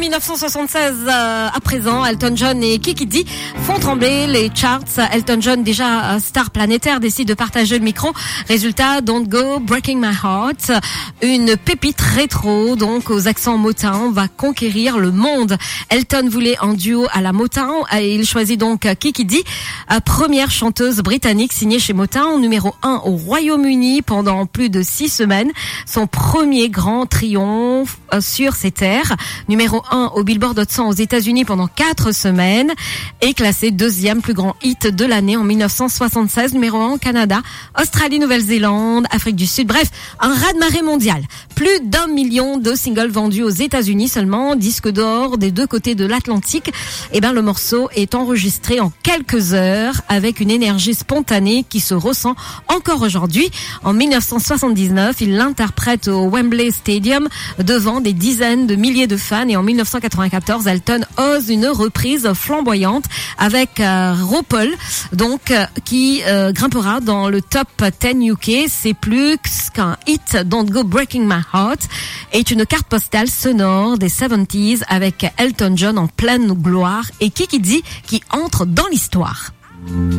1976 à présent, Elton John et Kiki Dee font trembler les charts. Elton John, déjà star planétaire, décide de partager le micro. Résultat, Don't Go Breaking My Heart, une pépite rétro, donc aux accents Motown, va conquérir le monde. Elton voulait un duo à la Motown et il choisit donc Kiki Dee, première chanteuse britannique signée chez Motown, numéro 1 au Royaume-Uni pendant plus de 6 semaines. Son premier grand triomphe sur ses terres. Numéro 1 au Billboard Hot 100 aux États-Unis pendant 4 semaines et classé deuxième plus grand hit de l'année en 1976. Numéro 1 au Canada, Australie, Nouvelle-Zélande, Afrique du Sud. Bref, un raz-de-marée mondial. Plus d'1 million de singles vendus aux États-Unis seulement, disque d'or des deux côtés de l'Atlantique. Et le morceau est enregistré en quelques heures avec une énergie spontanée qui se ressent encore aujourd'hui. En 1979, il l'interprète au Wembley Stadium devant des dizaines de milliers de fans et en 1994, Elton ose une reprise flamboyante avec RuPaul, donc qui grimpera dans le top 10 UK. C'est plus qu'un hit. Don't Go Breaking My Heart est une carte postale sonore des 70s avec Elton John en pleine gloire et Kiki Dee qui entre dans l'histoire.